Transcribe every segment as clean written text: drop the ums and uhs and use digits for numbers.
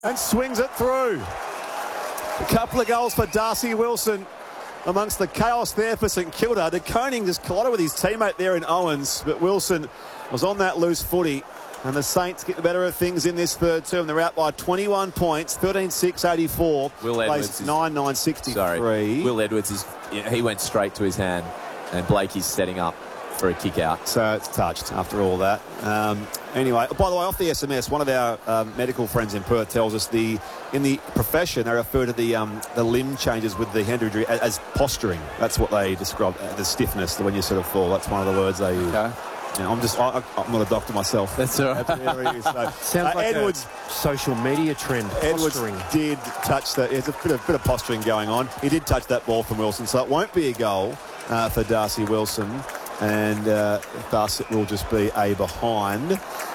and swings it through. A couple of goals for Darcy Wilson amongst the chaos there for St Kilda. De Koning just collided with his teammate there in Owens, but Wilson was on that loose footy, and the Saints get the better of things in this third term. They're out by 21 points, 13-6-84. Will Edwards 9-9-63. Sorry, Will Edwards he went straight to his hand, and Blakey's setting up for a kick out. So it's touched after all that. Anyway, by the way, off the SMS, one of our medical friends in Perth tells us in the profession they refer to the limb changes with the hand injury as posturing. That's what they describe, the stiffness when you sort of fall. That's one of the words they use. Okay. You know, I'm not a doctor myself. That's all right. Sounds like Edwards, a social media trend. Edwards Posturing. did touch that. There's a bit of posturing going on. He did touch that ball from Wilson, so it won't be a goal for Darcy Wilson, and thus it will just be a behind.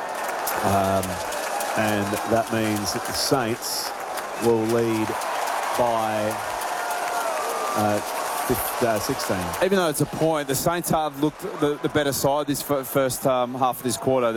And that means that the Saints will lead by 16. Even though it's a point, the Saints have looked the better side this first half of this quarter.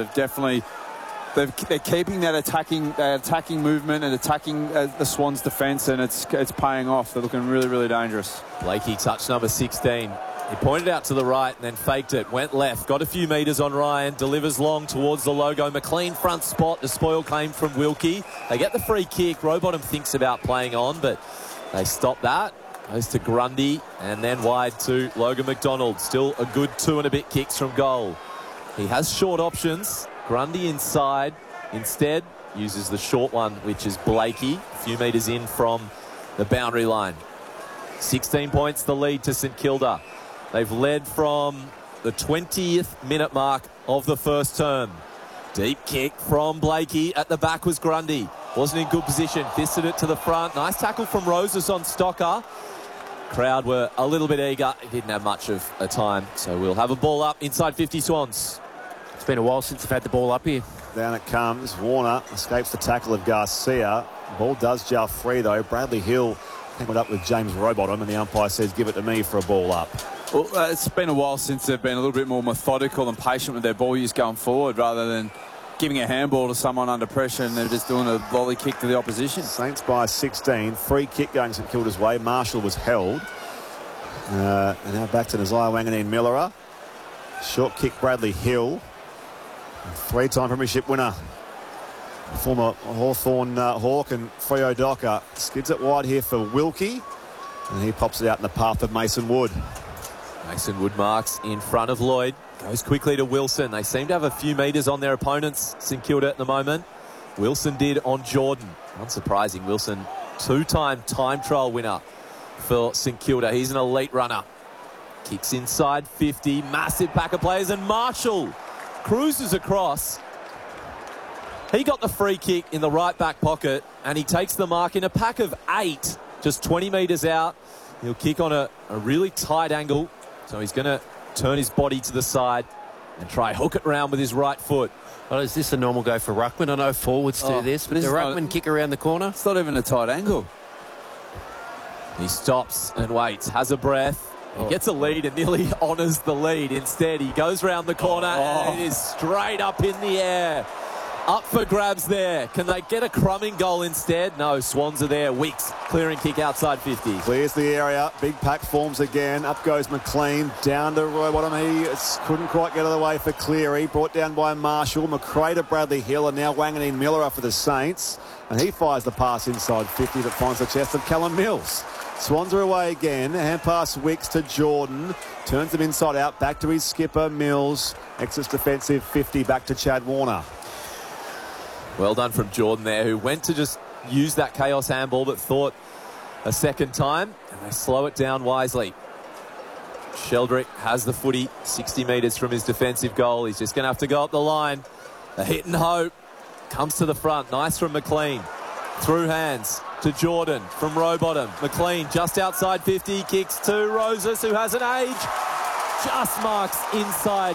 They're keeping that attacking movement and attacking the Swans' defence, and it's paying off. They're looking really, really dangerous. Blakey touched number 16. He pointed out to the right and then faked it, went left, got a few metres on Ryan, delivers long towards the logo. McLean front spot, the spoil came from Wilkie. They get the free kick. Rowbottom thinks about playing on, but they stop that. Goes to Grundy and then wide to Logan McDonald. Still a good 2 and a bit kicks from goal. He has short options. Grundy inside. Instead, uses the short one, which is Blakey. A few metres in from the boundary line. 16 points the lead to St Kilda. They've led from the 20th minute mark of the first term. Deep kick from Blakey. At the back was Grundy. Wasn't in good position. Fisted it to the front. Nice tackle from Roses on Stocker. Crowd were a little bit eager. He didn't have much of a time. So we'll have a ball up inside 50 Swans. It's been a while since they've had the ball up here. Down it comes. Warner escapes the tackle of Garcia. Ball does jar free though. Bradley Hill came it up with James Rowbottom, and the umpire says give it to me for a ball up. Well, it's been a while since they've been a little bit more methodical and patient with their ball use going forward, rather than giving a handball to someone under pressure and they're just doing a volley kick to the opposition. Saints by 16. Free kick going St Kilda's way. Marshall was held. And now back to Nasiah Wanganeen-Millera. Short kick Bradley Hill. 3-time premiership winner. Former Hawthorn Hawk and Freo Docker. Skids it wide here for Wilkie. And he pops it out in the path of Mason Wood. Mason Wood marks in front of Lloyd. Goes quickly to Wilson. They seem to have a few metres on their opponents, St Kilda, at the moment. Wilson did on Jordan. Unsurprising, Wilson, 2-time time trial winner for St Kilda. He's an elite runner. Kicks inside 50. Massive pack of players. And Marshall cruises across. He got the free kick in the right back pocket, and he takes the mark in a pack of 8, just 20 metres out. He'll kick on a really tight angle. So he's going to turn his body to the side and try hook it round with his right foot. Well, is this a normal go for ruckman? I know forwards do this, but does the ruckman kick around the corner? It's not even a tight angle. He stops and waits, has a breath. He gets a lead and nearly honours the lead. Instead, he goes round the corner and it is straight up in the air. Up for grabs there. Can they get a crumbing goal instead? No, Swans are there. Weeks clearing kick outside 50. Clears the area. Big pack forms again. Up goes McLean. Down to Rowbottom. He couldn't quite get out of the way for Cleary. Brought down by Marshall. McRae to Bradley Hill. And now Wanganeen-Millera for the Saints. And he fires the pass inside 50 that finds the chest of Callum Mills. Swans are away again. Hand pass Wicks to Jordan. Turns them inside out. Back to his skipper, Mills. Exits defensive 50. Back to Chad Warner. Well done from Jordan there, who went to just use that chaos handball but thought a second time, and they slow it down wisely. Sheldrick has the footy 60 metres from his defensive goal. He's just going to have to go up the line. A hit and hope. Comes to the front. Nice from McLean. Through hands to Jordan from Rowbottom. McLean just outside 50. Kicks to Roses, who has an age. Just marks inside.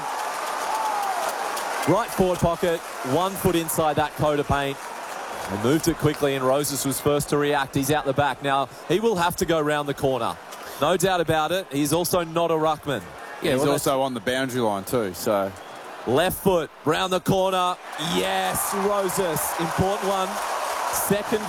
Right forward pocket, 1 foot inside that coat of paint. They moved it quickly and Roses was first to react. He's out the back now. He will have to go round the corner. No doubt about it. He's also not a ruckman. Yeah, he's also on the boundary line too, so. Left foot, round the corner. Yes, Roses. Important one. Second